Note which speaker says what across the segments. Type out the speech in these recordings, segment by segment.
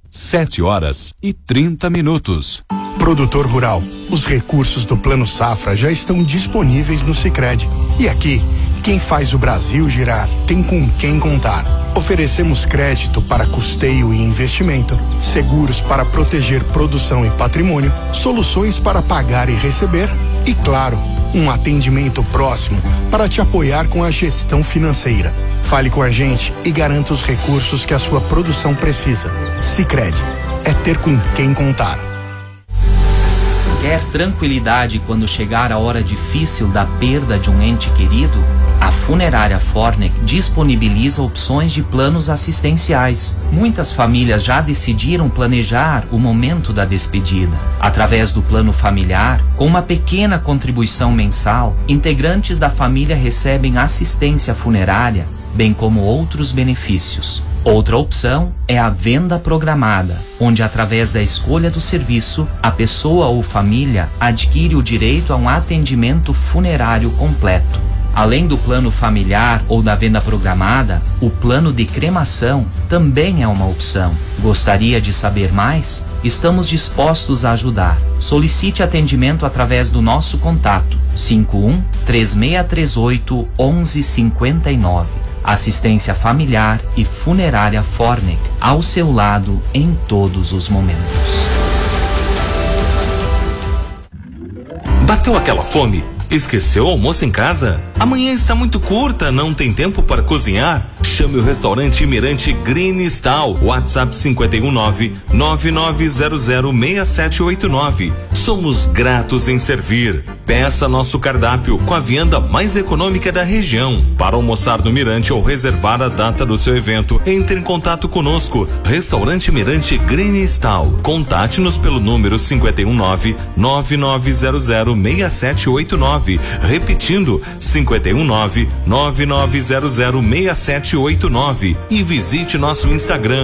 Speaker 1: 7h30.
Speaker 2: Produtor rural, os recursos do Plano Safra já estão disponíveis no Sicredi. E aqui, quem faz o Brasil girar tem com quem contar. Oferecemos crédito para custeio e investimento, seguros para proteger produção e patrimônio, soluções para pagar e receber e, claro, um atendimento próximo para te apoiar com a gestão financeira. Fale com a gente e garanta os recursos que a sua produção precisa. Sicredi, é ter com quem contar.
Speaker 3: Quer tranquilidade quando chegar a hora difícil da perda de um ente querido? A Funerária Fornec disponibiliza opções de planos assistenciais. Muitas famílias já decidiram planejar o momento da despedida. Através do plano familiar, com uma pequena contribuição mensal, integrantes da família recebem assistência funerária, bem como outros benefícios. Outra opção é a venda programada, onde através da escolha do serviço, a pessoa ou família adquire o direito a um atendimento funerário completo. Além do plano familiar ou da venda programada, o plano de cremação também é uma opção. Gostaria de saber mais? Estamos dispostos a ajudar. Solicite atendimento através do nosso contato 51 3638 1159. Assistência familiar e funerária Fornec, ao seu lado em todos os momentos.
Speaker 4: Bateu aquela fome? Esqueceu o almoço em casa? Amanhã está muito curta, não tem tempo para cozinhar? Chame o restaurante Mirante Green Stal. WhatsApp 51999006789. Somos gratos em servir. Peça nosso cardápio com a vianda mais econômica da região. Para almoçar no Mirante ou reservar a data do seu evento, entre em contato conosco. Restaurante Mirante Green Stal. Contate-nos pelo número 51999006789. Repetindo, 51999006789. E visite nosso Instagram,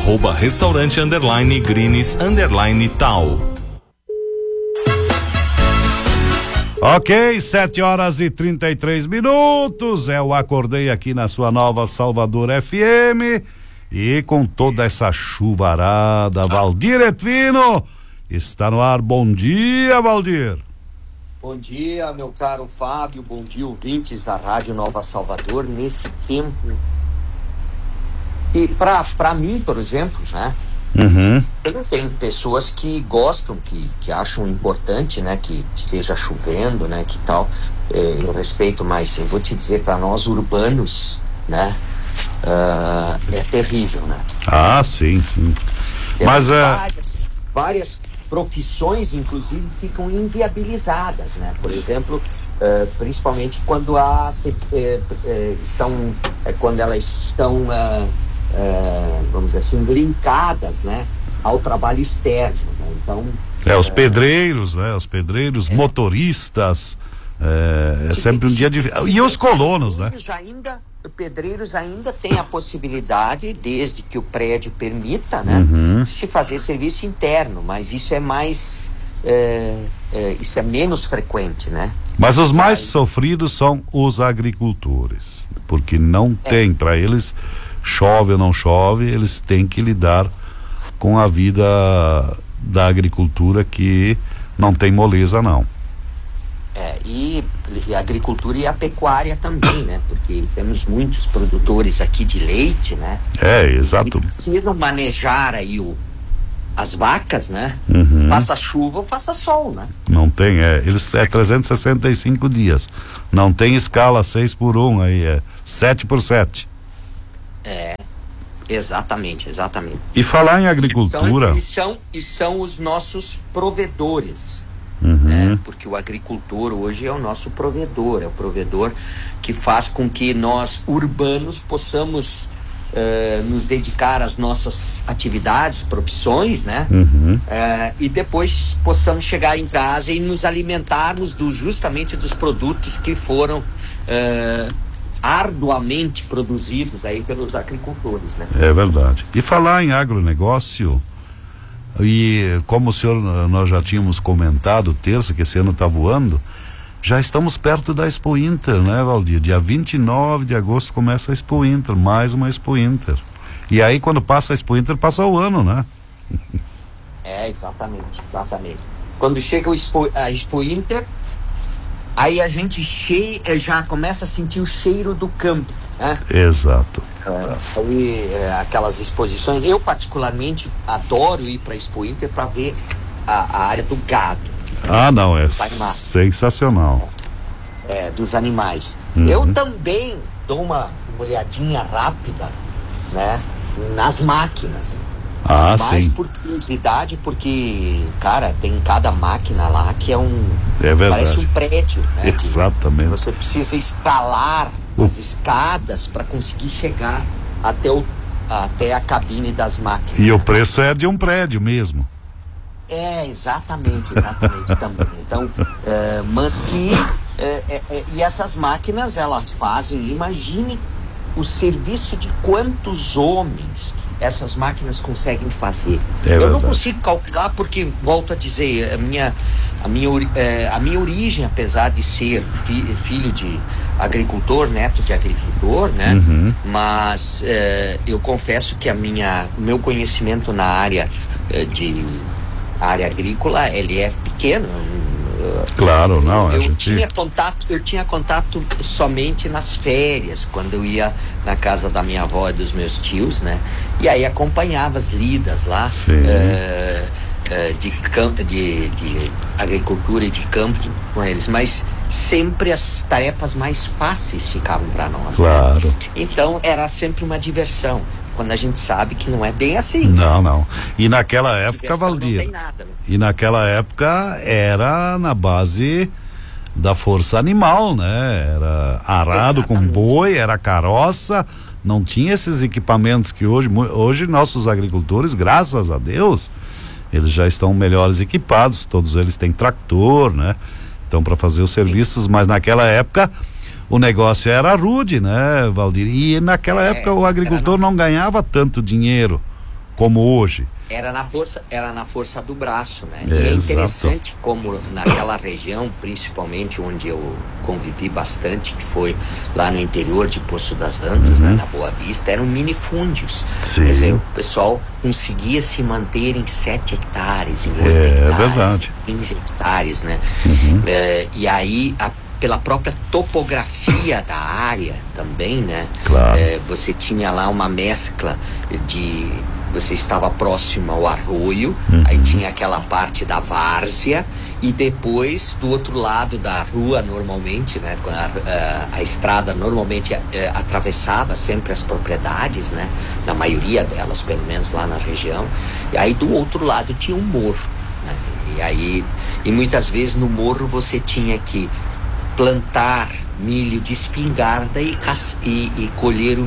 Speaker 4: @restaurante_greens_tal.
Speaker 5: Ok, 7h33. É o Acordei aqui na sua Nova Salvador FM. E com toda essa chuvarada, Valdir Etvino está no ar. Bom dia, Valdir.
Speaker 6: Bom dia, meu caro Fábio. Bom dia, ouvintes da Rádio Nova Salvador. Nesse tempo. E pra mim, por exemplo, né? Tem pessoas que gostam, que acham importante, né, que esteja chovendo, né, que tal. Eu respeito, mas eu vou te dizer, para nós urbanos, né, é terrível, né?
Speaker 5: Ah, sim. Mas
Speaker 6: várias profissões, inclusive, ficam inviabilizadas, né? Por exemplo, principalmente quando quando elas estão vamos dizer assim, linkadas, né, ao trabalho externo, né? Então
Speaker 5: os pedreiros, né? Os pedreiros, motoristas, sempre um dia difícil. E os colonos, né?
Speaker 6: Pedreiros ainda têm a possibilidade, desde que o prédio permita, né, se fazer serviço interno, mas isso é mais isso é menos frequente, né?
Speaker 5: Mas os mais sofridos são os agricultores, porque não tem, para eles, chove ou não chove, eles têm que lidar com a vida da agricultura, que não tem moleza, não.
Speaker 6: E a agricultura e a pecuária também, né? Porque temos muitos produtores aqui de leite, né?
Speaker 5: Exato.
Speaker 6: Eles precisam manejar aí as vacas, né? Faça chuva ou faça sol, né?
Speaker 5: Não tem, eles 365 dias. Não tem escala 6x1, aí é 7x7.
Speaker 6: Exatamente.
Speaker 5: E falar em agricultura.
Speaker 6: E são os nossos provedores. Né? Porque o agricultor hoje é o nosso provedor, é o provedor que faz com que nós, urbanos, possamos nos dedicar às nossas atividades, profissões, né? E depois possamos chegar em casa e nos alimentarmos justamente dos produtos que foram arduamente produzidos aí pelos agricultores, né?
Speaker 5: É verdade. E falar em agronegócio, e como o senhor, nós já tínhamos comentado terça, que esse ano está voando, já estamos perto da Expo Inter, né, Valdir? Dia 29 de agosto começa a Expo Inter, mais uma Expo Inter. E aí, quando passa a Expo Inter, passa o ano, né?
Speaker 6: Exatamente. Quando chega a Expo Inter, aí a gente já começa a sentir o cheiro do campo, né?
Speaker 5: Exato.
Speaker 6: Aquelas exposições, eu particularmente adoro ir para a Expo Inter para ver a área do gado.
Speaker 5: Não, é sensacional.
Speaker 6: Dos animais. Eu também dou uma olhadinha rápida, né, nas máquinas. Mais
Speaker 5: sim.
Speaker 6: por curiosidade, porque, cara, tem cada máquina lá que parece um prédio, né?
Speaker 5: Exatamente.
Speaker 6: Você precisa escalar as escadas para conseguir chegar até a cabine das máquinas.
Speaker 5: E o preço é de um prédio mesmo.
Speaker 6: Exatamente também. Então, mas que e essas máquinas, elas fazem, imagine o serviço de quantos homens essas máquinas conseguem fazer. Eu não consigo calcular, porque, volto a dizer, a minha origem, apesar de ser filho de agricultor, neto de agricultor, né? Mas eu confesso que o meu conhecimento na área área agrícola, ele é pequeno.
Speaker 5: Claro, não.
Speaker 6: Eu tinha contato somente nas férias, quando eu ia na casa da minha avó e dos meus tios, né? E aí acompanhava as lidas lá de agricultura e de campo com eles, mas sempre as tarefas mais fáceis ficavam para nós.
Speaker 5: Claro.
Speaker 6: Né? Então era sempre uma diversão, quando a gente sabe que não é bem assim.
Speaker 5: Não. E naquela época, Valdir,
Speaker 6: não tem nada, né?
Speaker 5: E naquela época era na base da força animal, né? Era arado com boi, era carroça, não tinha esses equipamentos que hoje nossos agricultores, graças a Deus, eles já estão melhores equipados, todos eles têm trator, né? Então, para fazer os serviços, mas naquela época o negócio era rude, né, Valdir? E naquela época o agricultor não ganhava tanto dinheiro como hoje.
Speaker 6: Era na força do braço, né? E é interessante como naquela região, principalmente onde eu convivi bastante, que foi lá no interior de Poço das Antas, né, na Boa Vista, eram minifúndios.
Speaker 5: Sim.
Speaker 6: Quer dizer, o pessoal conseguia se manter em 7 hectares, em 8 hectares,
Speaker 5: verdade.
Speaker 6: 15 hectares, né? E aí, pela própria topografia da área também, né?
Speaker 5: Claro.
Speaker 6: Você tinha lá uma mescla você estava próximo ao arroio, aí tinha aquela parte da várzea, e depois do outro lado da rua, normalmente, né, a estrada normalmente atravessava sempre as propriedades, né, na maioria delas, pelo menos lá na região, e aí do outro lado tinha um morro, né, e muitas vezes no morro você tinha que plantar milho de espingarda e colher o